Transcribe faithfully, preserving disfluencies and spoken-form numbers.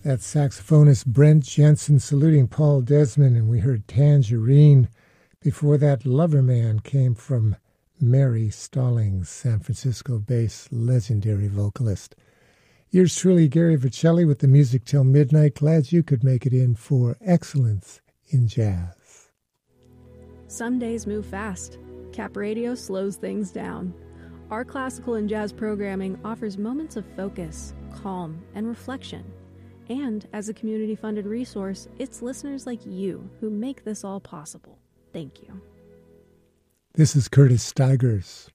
That saxophonist Brent Jensen saluting Paul Desmond, and we heard Tangerine. Before that, Loverman came from Mary Stallings, San Francisco-based legendary vocalist. Yours truly, Gary Vercelli, with the music till midnight. Glad you could make it in for Excellence in Jazz. Some days move fast. Cap Radio slows things down. Our classical and jazz programming offers moments of focus, calm, and reflection. And as a community-funded resource, it's listeners like you who make this all possible. Thank you. This is Curtis Stigers.